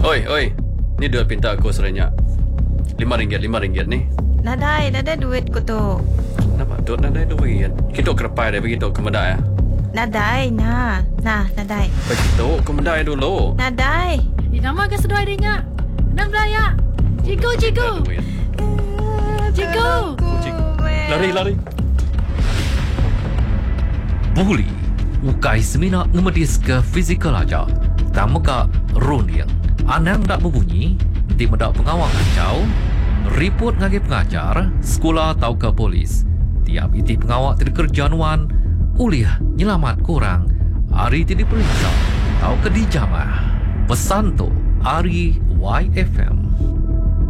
Oi. Ni duit pinta aku serenyak. RM5 ni. Nadai duit ko tu. Kenapa? Duit nak ada duit. Kita kerepai dia begitu ke medai ya. Nadai, nadai. Begitu ke medai dulu. Nadai. Nama ke sedoi dia. Nang belaya. Cikgu. Lari. Buli, ukai semina ngemedis ke fizikal aja. Tamu ka runiang. Anang tak berbunyi, di medak pengawal kacau. Report ngagi pengajar, sekolah tau ke polis. Tiap iti pengawal terkerjanuan, uliah nyelamat kurang. Hari tidak diperiksa, tau ke dijamah. Pesan tu, Ari YFM.